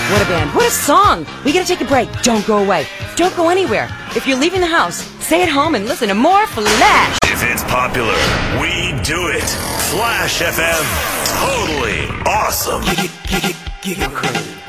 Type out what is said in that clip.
What a band. What a song. We gotta take a break. Don't go away. Don't go anywhere. If you're leaving the house, stay at home and listen to more Flash. If it's popular, we do it. Flash FM. Totally awesome. Gig it, crazy.